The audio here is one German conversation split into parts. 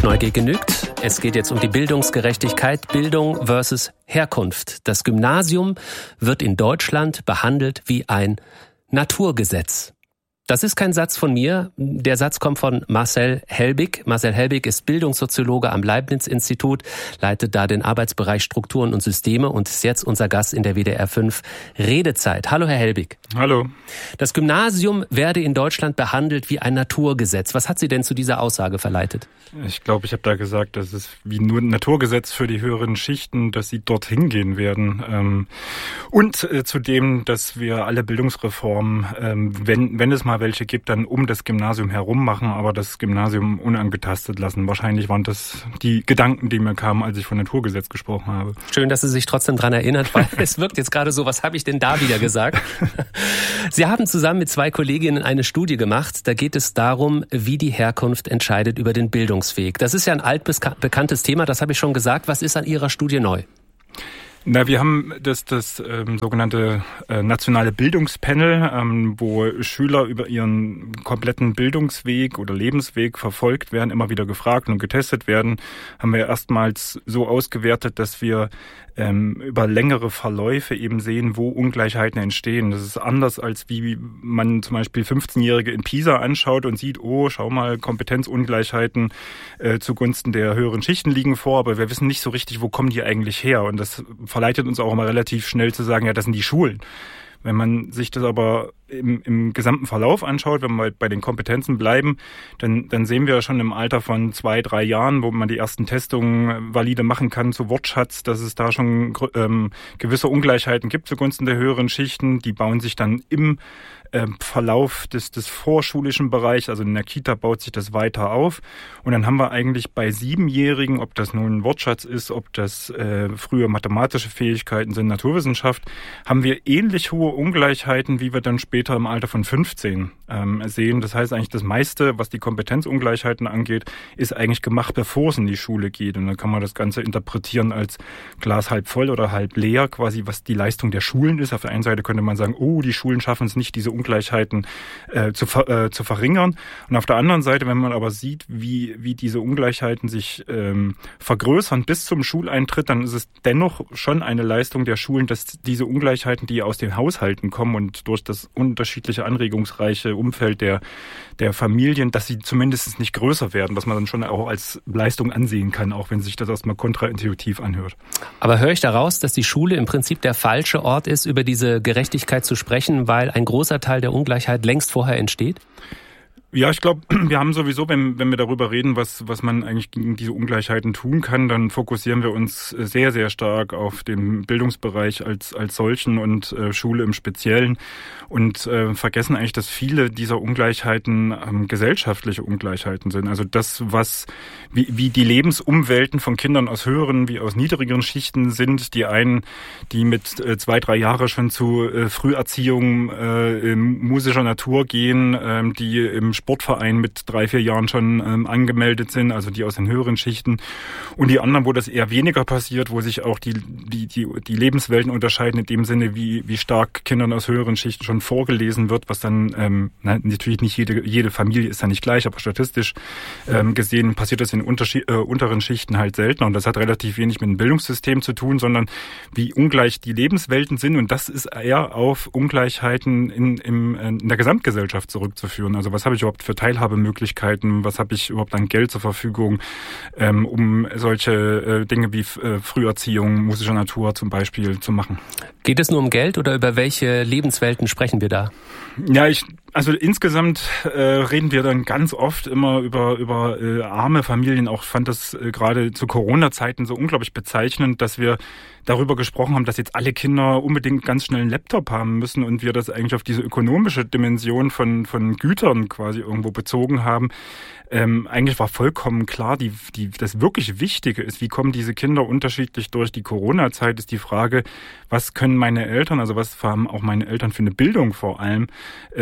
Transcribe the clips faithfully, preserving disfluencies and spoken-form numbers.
Neugier genügt. Es geht jetzt um die Bildungsgerechtigkeit, Bildung versus Herkunft. Das Gymnasium wird in Deutschland behandelt wie ein Naturgesetz. Das ist kein Satz von mir. Der Satz kommt von Marcel Helbig. Marcel Helbig ist Bildungssoziologe am Leibniz-Institut, leitet da den Arbeitsbereich Strukturen und Systeme und ist jetzt unser Gast in der W D R fünf Redezeit. Hallo, Herr Helbig. Hallo. Das Gymnasium werde in Deutschland behandelt wie ein Naturgesetz. Was hat Sie denn zu dieser Aussage verleitet? Ich glaube, ich habe da gesagt, das ist wie nur ein Naturgesetz für die höheren Schichten, dass sie dorthin gehen werden. Und zudem, dass wir alle Bildungsreformen, wenn, wenn es mal welche gibt, dann um das Gymnasium herum machen, aber das Gymnasium unangetastet lassen. Wahrscheinlich waren das die Gedanken, die mir kamen, als ich von Naturgesetz gesprochen habe. Schön, dass Sie sich trotzdem dran erinnert, weil es wirkt jetzt gerade so, was habe ich denn da wieder gesagt? Sie haben zusammen mit zwei Kolleginnen eine Studie gemacht. Da geht es darum, wie die Herkunft entscheidet über den Bildungsweg. Das ist ja ein altbekanntes Thema, das habe ich schon gesagt. Was ist an Ihrer Studie neu? Na, wir haben das, das ähm, sogenannte äh, nationale Bildungspanel, ähm, wo Schüler über ihren kompletten Bildungsweg oder Lebensweg verfolgt werden, immer wieder gefragt und getestet werden, haben wir erstmals so ausgewertet, dass wir ähm, über längere Verläufe eben sehen, wo Ungleichheiten entstehen. Das ist anders, als wie man zum Beispiel fünfzehnjährige in Pisa anschaut und sieht, oh, schau mal, Kompetenzungleichheiten äh, zugunsten der höheren Schichten liegen vor, aber wir wissen nicht so richtig, wo kommen die eigentlich her, und das verleitet uns auch immer relativ schnell zu sagen, ja, das sind die Schulen. Wenn man sich das aber im, im gesamten Verlauf anschaut, wenn wir bei den Kompetenzen bleiben, dann, dann sehen wir schon im Alter von zwei, drei Jahren, wo man die ersten Testungen valide machen kann zu Wortschatz, dass es da schon ähm, gewisse Ungleichheiten gibt zugunsten der höheren Schichten. Die bauen sich dann im äh, Verlauf des, des vorschulischen Bereichs, also in der Kita baut sich das weiter auf. Und dann haben wir eigentlich bei Siebenjährigen, ob das nun Wortschatz ist, ob das äh, früher mathematische Fähigkeiten sind, Naturwissenschaft, haben wir ähnlich hohe Ungleichheiten, wie wir dann später im Alter von fünfzehn ähm, sehen. Das heißt eigentlich, das meiste, was die Kompetenzungleichheiten angeht, ist eigentlich gemacht, bevor es in die Schule geht. Und dann kann man das Ganze interpretieren als Glas halb voll oder halb leer, quasi was die Leistung der Schulen ist. Auf der einen Seite könnte man sagen, oh, die Schulen schaffen es nicht, diese Ungleichheiten äh, zu, ver, äh, zu verringern. Und auf der anderen Seite, wenn man aber sieht, wie, wie diese Ungleichheiten sich ähm, vergrößern bis zum Schuleintritt, dann ist es dennoch schon eine Leistung der Schulen, dass diese Ungleichheiten, die aus den Haushalten kommen und durch das unterschiedliche, anregungsreiche Umfeld der, der Familien, dass sie zumindest nicht größer werden, was man dann schon auch als Leistung ansehen kann, auch wenn sich das erstmal kontraintuitiv anhört. Aber höre ich daraus, dass die Schule im Prinzip der falsche Ort ist, über diese Gerechtigkeit zu sprechen, weil ein großer Teil der Ungleichheit längst vorher entsteht? Ja, ich glaube, wir haben sowieso, wenn, wenn wir darüber reden, was, was man eigentlich gegen diese Ungleichheiten tun kann, dann fokussieren wir uns sehr, sehr stark auf den Bildungsbereich als, als solchen und äh, Schule im Speziellen und äh, vergessen eigentlich, dass viele dieser Ungleichheiten ähm, gesellschaftliche Ungleichheiten sind. Also das, was, wie, wie die Lebensumwelten von Kindern aus höheren wie aus niedrigeren Schichten sind. Die einen, die mit äh, zwei, drei Jahre schon zu äh, Früherziehung äh, musischer Natur gehen, äh, die im Sportverein mit drei, vier Jahren schon ähm, angemeldet sind, also die aus den höheren Schichten. Und die anderen, wo das eher weniger passiert, wo sich auch die, die, die, die Lebenswelten unterscheiden, in dem Sinne, wie, wie stark Kindern aus höheren Schichten schon vorgelesen wird, was dann, ähm, na, natürlich nicht jede, jede Familie ist ja nicht gleich, aber statistisch ähm, gesehen passiert das in Unterschied, äh, unteren Schichten halt seltener. Und das hat relativ wenig mit dem Bildungssystem zu tun, sondern wie ungleich die Lebenswelten sind. Und das ist eher auf Ungleichheiten in, im, in der Gesamtgesellschaft zurückzuführen. Also was habe ich überhaupt für Teilhabemöglichkeiten, was habe ich überhaupt an Geld zur Verfügung, ähm, um solche äh, Dinge wie äh, Früherziehung musischer Natur zum Beispiel zu machen. Geht es nur um Geld oder über welche Lebenswelten sprechen wir da? Ja, ich Also insgesamt äh, reden wir dann ganz oft immer über über äh, arme Familien. Auch fand das äh, gerade zu Corona-Zeiten so unglaublich bezeichnend, dass wir darüber gesprochen haben, dass jetzt alle Kinder unbedingt ganz schnell einen Laptop haben müssen und wir das eigentlich auf diese ökonomische Dimension von von Gütern quasi irgendwo bezogen haben. Ähm, eigentlich war vollkommen klar, die, die, das wirklich Wichtige ist, wie kommen diese Kinder unterschiedlich durch die Corona-Zeit, ist die Frage, was können meine Eltern, also was haben auch meine Eltern für eine Bildung vor allem, ähm, und wie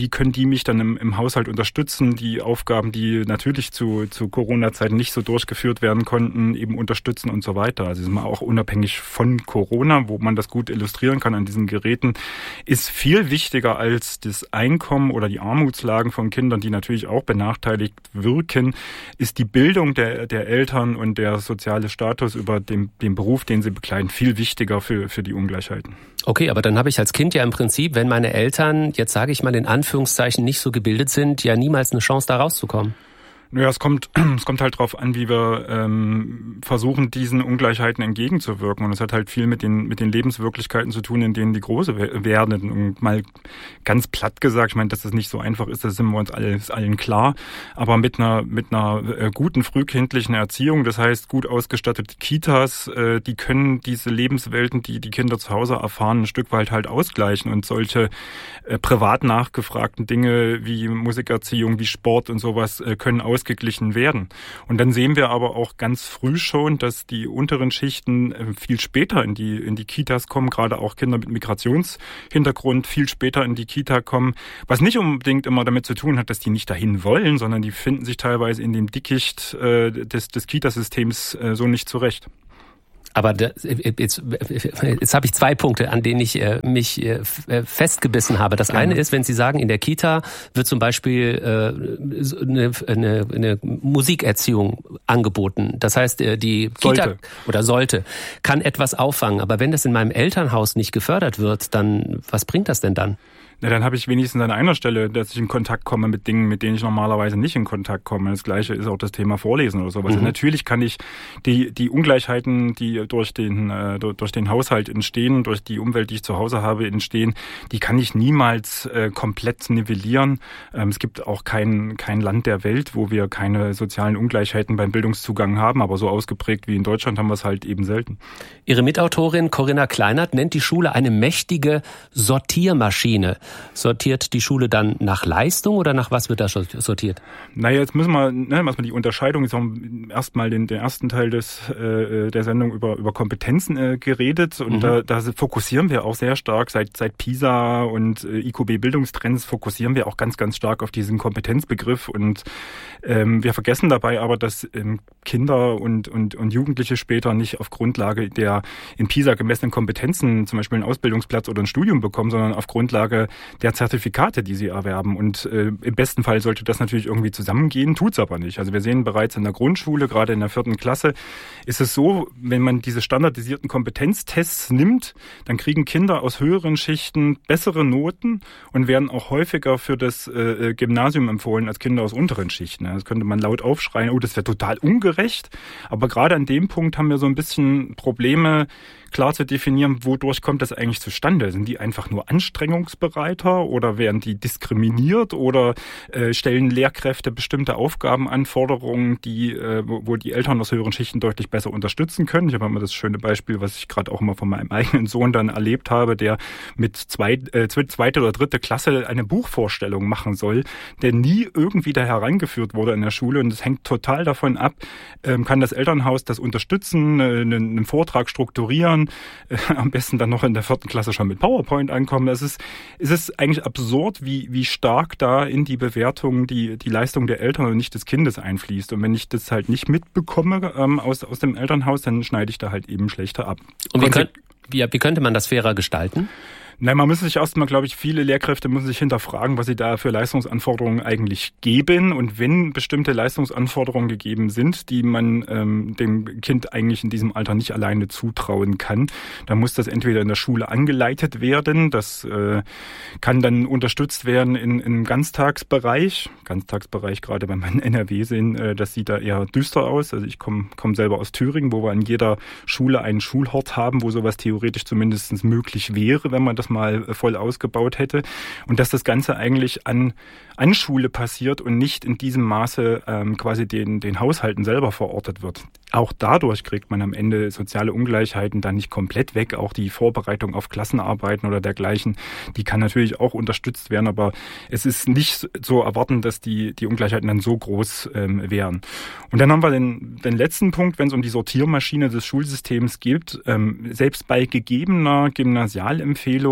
wie können die mich dann im, im Haushalt unterstützen, die Aufgaben, die natürlich zu, zu Corona-Zeiten nicht so durchgeführt werden konnten, eben unterstützen und so weiter. Also ist man auch unabhängig von Corona, wo man das gut illustrieren kann an diesen Geräten, ist viel wichtiger als das Einkommen oder die Armutslagen von Kindern, die natürlich auch benachteiligt wirken, ist die Bildung der, der Eltern und der soziale Status über den, den Beruf, den sie bekleiden, viel wichtiger für, für die Ungleichheiten. Okay, aber dann habe ich als Kind ja im Prinzip, wenn meine Eltern, jetzt sage ich mal in Anführungszeichen, nicht so gebildet sind, ja niemals eine Chance, da rauszukommen. Naja, es kommt, es kommt halt drauf an, wie wir ähm, versuchen, diesen Ungleichheiten entgegenzuwirken. Und es hat halt viel mit den mit den Lebenswirklichkeiten zu tun, in denen die große werden. Und mal ganz platt gesagt, ich meine, dass das nicht so einfach ist, das sind wir uns alles, allen klar. Aber mit einer mit einer äh, guten frühkindlichen Erziehung, das heißt gut ausgestattete Kitas, äh, die können diese Lebenswelten, die die Kinder zu Hause erfahren, ein Stück weit halt ausgleichen. Und solche äh, privat nachgefragten Dinge wie Musikerziehung, wie Sport und sowas äh, können aus ausgeglichen werden. Und dann sehen wir aber auch ganz früh schon, dass die unteren Schichten viel später in die in die Kitas kommen, gerade auch Kinder mit Migrationshintergrund viel später in die Kita kommen, was nicht unbedingt immer damit zu tun hat, dass die nicht dahin wollen, sondern die finden sich teilweise in dem Dickicht äh, des, des Kitasystems äh, so nicht zurecht. Aber das, jetzt, jetzt habe ich zwei Punkte, an denen ich äh, mich äh, festgebissen habe. Das eine ist, wenn Sie sagen, in der Kita wird zum Beispiel äh, eine, eine, eine Musikerziehung angeboten. Das heißt, äh, die Kita sollte. oder sollte, kann etwas auffangen. Aber wenn das in meinem Elternhaus nicht gefördert wird, dann was bringt das denn dann? Na, dann habe ich wenigstens an einer Stelle, dass ich in Kontakt komme mit Dingen, mit denen ich normalerweise nicht in Kontakt komme. Das Gleiche ist auch das Thema Vorlesen oder sowas. Mhm. Natürlich kann ich die die Ungleichheiten, die durch den äh, durch den Haushalt entstehen, durch die Umwelt, die ich zu Hause habe, entstehen, die kann ich niemals äh, komplett nivellieren. Ähm, es gibt auch kein kein Land der Welt, wo wir keine sozialen Ungleichheiten beim Bildungszugang haben, aber so ausgeprägt wie in Deutschland haben wir es halt eben selten. Ihre Mitautorin Corinna Kleinert nennt die Schule eine mächtige Sortiermaschine. Sortiert die Schule dann nach Leistung oder nach was wird da sortiert? Naja, jetzt müssen wir, ne, was man die Unterscheidung, jetzt haben wir erstmal den, den ersten Teil des äh, der Sendung über über Kompetenzen äh, geredet und mhm. da, da fokussieren wir auch sehr stark, seit seit PISA und äh, I Q B-Bildungstrends fokussieren wir auch ganz, ganz stark auf diesen Kompetenzbegriff und ähm, wir vergessen dabei aber, dass ähm, Kinder und, und, und Jugendliche später nicht auf Grundlage der in PISA gemessenen Kompetenzen zum Beispiel einen Ausbildungsplatz oder ein Studium bekommen, sondern auf Grundlage der Zertifikate, die sie erwerben. Und äh, im besten Fall sollte das natürlich irgendwie zusammengehen, tut's aber nicht. Also wir sehen bereits in der Grundschule, gerade in der vierten Klasse, ist es so, wenn man diese standardisierten Kompetenztests nimmt, dann kriegen Kinder aus höheren Schichten bessere Noten und werden auch häufiger für das äh, Gymnasium empfohlen als Kinder aus unteren Schichten. Das könnte man laut aufschreien, oh, das wäre total ungerecht. Aber gerade an dem Punkt haben wir so ein bisschen Probleme, klar zu definieren, wodurch kommt das eigentlich zustande? Sind die einfach nur anstrengungsbereiter oder werden die diskriminiert oder äh, stellen Lehrkräfte bestimmte Aufgabenanforderungen, die, äh, wo, wo die Eltern aus höheren Schichten deutlich besser unterstützen können? Ich habe immer das schöne Beispiel, was ich gerade auch immer von meinem eigenen Sohn dann erlebt habe, der mit zwei, äh, zweite oder dritte Klasse eine Buchvorstellung machen soll, der nie irgendwie da herangeführt wurde in der Schule und es hängt total davon ab, ähm, kann das Elternhaus das unterstützen, äh, einen, einen Vortrag strukturieren, Äh, am besten dann noch in der vierten Klasse schon mit PowerPoint ankommen. Es ist, es ist eigentlich absurd, wie, wie stark da in die Bewertung die, die Leistung der Eltern und nicht des Kindes einfließt. Und wenn ich das halt nicht mitbekomme ähm, aus, aus dem Elternhaus, dann schneide ich da halt eben schlechter ab. Und wie, könnt, wie, wie könnte man das fairer gestalten? Nein, man muss sich erstmal, glaube ich, viele Lehrkräfte müssen sich hinterfragen, was sie da für Leistungsanforderungen eigentlich geben. Und wenn bestimmte Leistungsanforderungen gegeben sind, die man ähm, dem Kind eigentlich in diesem Alter nicht alleine zutrauen kann, dann muss das entweder in der Schule angeleitet werden. Das äh, kann dann unterstützt werden in, in Ganztagsbereich. Ganztagsbereich, gerade wenn man N R W sehen, äh, das sieht da eher düster aus. Also ich komme komm selber aus Thüringen, wo wir an jeder Schule einen Schulhort haben, wo sowas theoretisch zumindest möglich wäre, wenn man das mal voll ausgebaut hätte und dass das Ganze eigentlich an, an Schule passiert und nicht in diesem Maße ähm, quasi den, den Haushalten selber verortet wird. Auch dadurch kriegt man am Ende soziale Ungleichheiten dann nicht komplett weg. Auch die Vorbereitung auf Klassenarbeiten oder dergleichen, die kann natürlich auch unterstützt werden, aber es ist nicht so erwarten, dass die, die Ungleichheiten dann so groß ähm, wären. Und dann haben wir den, den letzten Punkt, wenn es um die Sortiermaschine des Schulsystems geht. Ähm, selbst bei gegebener Gymnasialempfehlung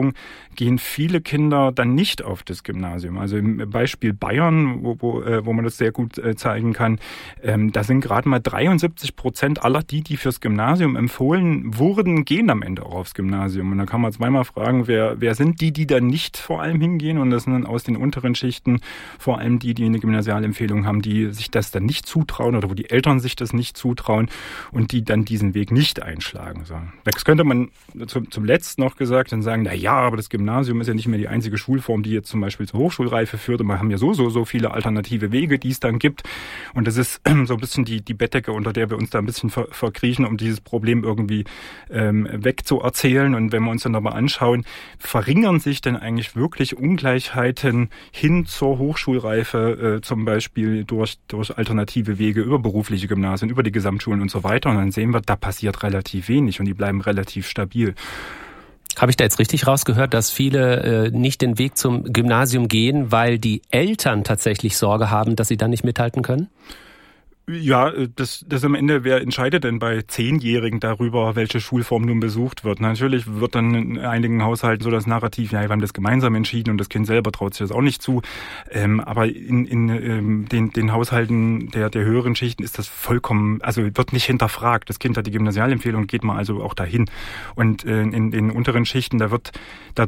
Empfehlung gehen viele Kinder dann nicht auf das Gymnasium. Also im Beispiel Bayern, wo, wo, wo man das sehr gut zeigen kann, ähm, da sind gerade mal dreiundsiebzig Prozent aller die, die fürs Gymnasium empfohlen wurden, gehen am Ende auch aufs Gymnasium. Und da kann man zweimal fragen, wer, wer sind die, die da nicht vor allem hingehen? Und das sind dann aus den unteren Schichten vor allem die, die eine Gymnasialempfehlung haben, die sich das dann nicht zutrauen oder wo die Eltern sich das nicht zutrauen und die dann diesen Weg nicht einschlagen. So. Das könnte man zum, zum Letzten noch gesagt dann sagen, na ja, aber das Gymnasium ist ja nicht mehr die einzige Schulform, die jetzt zum Beispiel zur Hochschulreife führt. Und wir haben ja so, so, so viele alternative Wege, die es dann gibt. Und das ist so ein bisschen die, die Bettdecke, unter der wir uns da ein bisschen ver, verkriechen, um dieses Problem irgendwie ähm, wegzuerzählen. Und wenn wir uns dann aber anschauen, verringern sich denn eigentlich wirklich Ungleichheiten hin zur Hochschulreife, äh, zum Beispiel durch, durch alternative Wege über berufliche Gymnasien, über die Gesamtschulen und so weiter. Und dann sehen wir, da passiert relativ wenig und die bleiben relativ stabil. Habe ich da jetzt richtig rausgehört, dass viele äh, nicht den Weg zum Gymnasium gehen, weil die Eltern tatsächlich Sorge haben, dass sie dann nicht mithalten können? Ja, das, das am Ende, wer entscheidet denn bei Zehnjährigen darüber, welche Schulform nun besucht wird? Natürlich wird dann in einigen Haushalten so das Narrativ, ja, wir haben das gemeinsam entschieden und das Kind selber traut sich das auch nicht zu. Ähm, aber in, in ähm, den, den Haushalten der, der höheren Schichten ist das vollkommen, also wird nicht hinterfragt. Das Kind hat die Gymnasialempfehlung, geht man also auch dahin. Und äh, in den unteren Schichten, da wird da